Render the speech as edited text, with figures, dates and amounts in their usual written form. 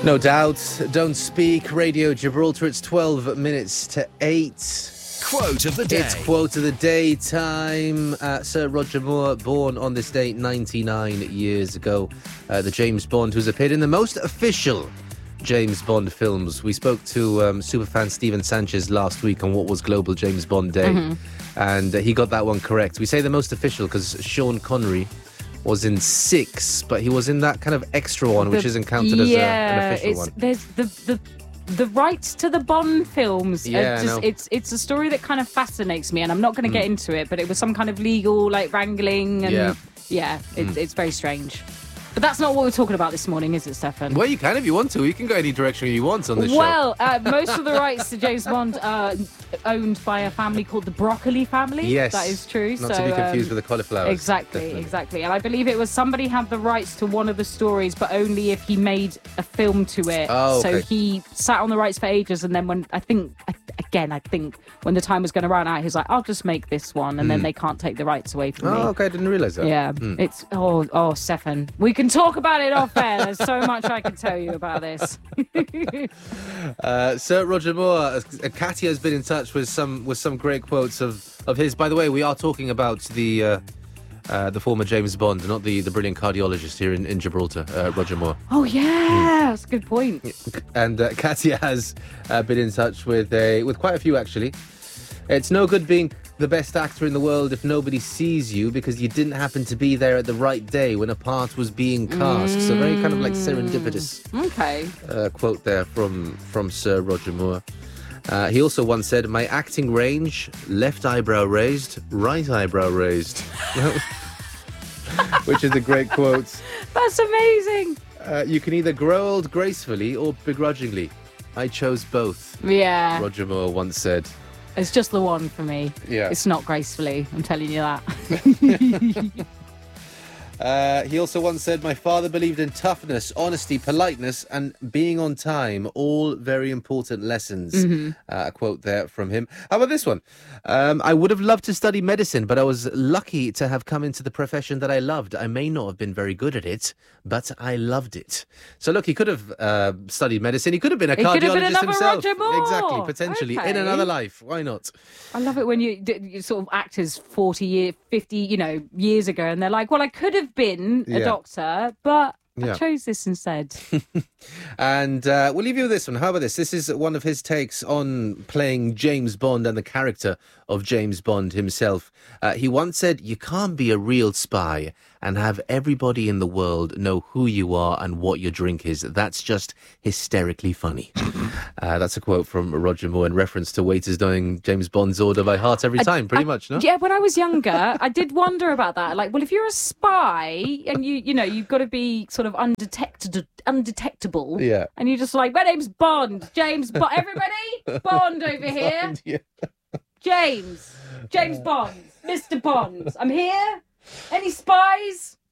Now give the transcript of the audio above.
No doubt. Don't speak. Radio Gibraltar. It's 12 minutes to 8. Quote of the day. It's quote of the day time. Sir Roger Moore, born on this date 99 years ago. The James Bond who's appeared in the most official James Bond films. We spoke to superfan Steven Sanchez last week on what was Global James Bond Day. And he got that one correct. We say the most official because Sean Connery was in 6, but he was in that kind of extra one, which isn't counted as an official one. There's the rights to the Bond films. Yeah, it's a story that kind of fascinates me, and I'm not going to get into it, but it was some kind of legal wrangling, and it's very strange. But that's not what we're talking about this morning, is it, Stefan? Well, you can if you want to. You can go any direction you want on this show. Well, most of the rights to James Bond are owned by a family called the Broccoli family. Yes. That is true. Not to be confused with the cauliflowers. Exactly. And I believe it was somebody had the rights to one of the stories, but only if he made a film to it. Oh, okay. So he sat on the rights for ages, and then when I think when the time was going to run out, he was like, I'll just make this one, and then they can't take the rights away from me. Oh, okay. I didn't realise that. Yeah. It's, Stefan, we can talk about it off air. There's so much I can tell you about this. Sir Roger Moore, Katia has been in touch with some great quotes of his. By the way, we are talking about the former James Bond, not the brilliant cardiologist here in Gibraltar, Roger Moore. Oh, yeah. That's a good point. And Katia has been in touch with quite a few, actually. It's no good being the best actor in the world if nobody sees you because you didn't happen to be there at the right day when a part was being cast. So very kind of like serendipitous. Okay. Quote there from Sir Roger Moore. He also once said, my acting range, left eyebrow raised, right eyebrow raised. Which is a great quote. That's amazing. You can either grow old gracefully or begrudgingly. I chose both. Yeah. Roger Moore once said. It's just the one for me. Yeah. It's not gracefully, I'm telling you that. He also once said, my father believed in toughness, honesty, politeness, and being on time, all very important lessons. A quote there from him. How about this one? I would have loved to study medicine, but I was lucky to have come into the profession that I loved. I may not have been very good at it, but I loved it. So look, he could have studied medicine. He could have been a cardiologist himself. Roger Moore. Exactly, potentially. Okay. In another life. Why not? I love it when you sort of actors 50 years ago, and they're like, well, I could have been a doctor, but I chose this instead. And we'll leave you with this one. How about this? This is one of his takes on playing James Bond and the character of James Bond himself. He once said, you can't be a real spy and have everybody in the world know who you are and what your drink is. That's just hysterically funny. That's a quote from Roger Moore in reference to waiters knowing James Bond's order by heart every time, pretty much, no? Yeah, when I was younger, I did wonder about that. Like, well, if you're a spy and you've got to be sort of undetectable. Yeah. And you're just like, my name's Bond, James Bond. Everybody, Bond over here. Bond, yeah. James Bond, Mr. Bond. I'm here. Any spies?